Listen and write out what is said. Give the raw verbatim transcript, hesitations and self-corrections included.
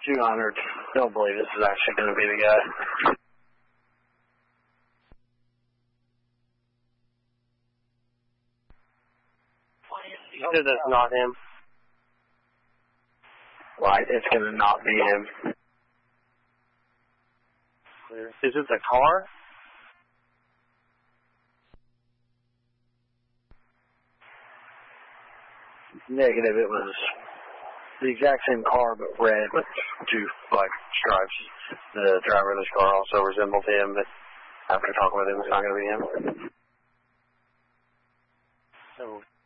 two hundred. Don't believe this is actually going to be the guy. It is not him. Right, it's going to not be him. Clear. Is it the car? Negative, it was the exact same car, but red with two black stripes. The driver of this car also resembled him, but after talking with him, it's not going to be him. So